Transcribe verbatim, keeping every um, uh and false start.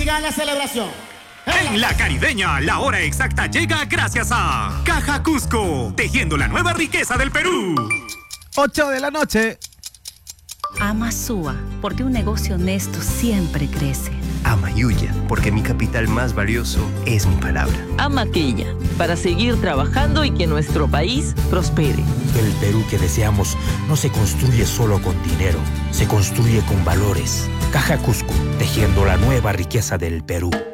sigan la celebración. En La Caribeña, la hora exacta llega gracias a Caja Cusco, tejiendo la nueva riqueza del Perú. ocho de la noche. Ama Sua, porque un negocio honesto siempre crece. Ama Yuya, porque mi capital más valioso es mi palabra. Ama Quilla, para seguir trabajando y que nuestro país prospere. El Perú que deseamos no se construye solo con dinero, se construye con valores. Caja Cusco, tejiendo la nueva riqueza del Perú.